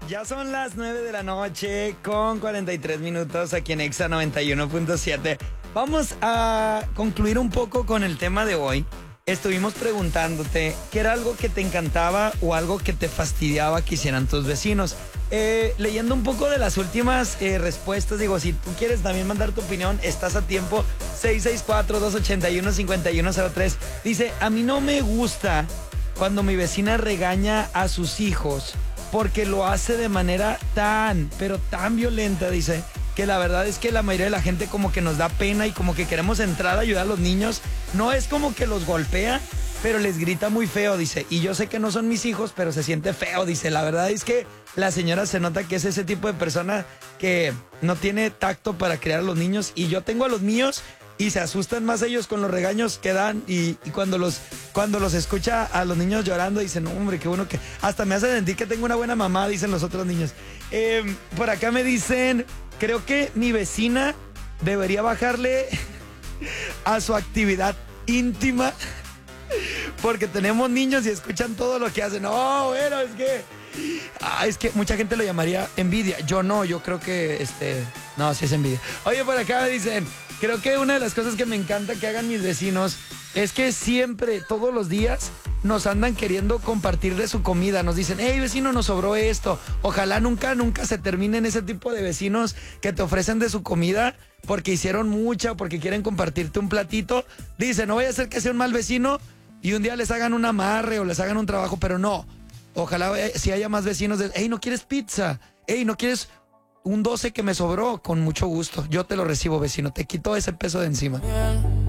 Ya son las 9 de la noche con 43 minutos aquí en Exa 91.7. Vamos a concluir un poco con el tema de hoy. Estuvimos preguntándote qué era algo que te encantaba o algo que te fastidiaba que hicieran tus vecinos. Leyendo un poco de las últimas respuestas, digo, si tú quieres también mandar tu opinión, estás a tiempo. 664-281-5103. Dice, a mí no me gusta cuando mi vecina regaña a sus hijos porque lo hace de manera pero tan violenta, dice, que la verdad es que la mayoría de la gente como que nos da pena y como que queremos entrar a ayudar a los niños. No es como que los golpea, pero les grita muy feo, dice. Y yo sé que no son mis hijos, pero se siente feo, dice. La verdad es que la señora se nota que es ese tipo de persona que no tiene tacto para criar a los niños. Y yo tengo a los míos y se asustan más ellos con los regaños que dan. Y cuando los escucha a los niños llorando, dicen, no, hombre, qué bueno que... Hasta me hace sentir que tengo una buena mamá, dicen los otros niños. Por acá me dicen, creo que mi vecina debería bajarle a su actividad íntima porque tenemos niños y escuchan todo lo que hacen. No, bueno, es que mucha gente lo llamaría envidia. Yo no, yo creo que no, sí es envidia. Oye, por acá me dicen, creo que una de las cosas que me encanta que hagan mis vecinos es que siempre, todos los días, nos andan queriendo compartir de su comida. Nos dicen, hey, vecino, nos sobró esto. Ojalá nunca se terminen ese tipo de vecinos que te ofrecen de su comida porque hicieron mucha, porque quieren compartirte un platito. Dice, no vaya a ser que sea un mal vecino y un día les hagan un amarre o les hagan un trabajo, pero no. Ojalá si haya más vecinos de, hey, ¿no quieres pizza? Hey, ¿no quieres un 12 que me sobró? Con mucho gusto. Yo te lo recibo, vecino. Te quito ese peso de encima.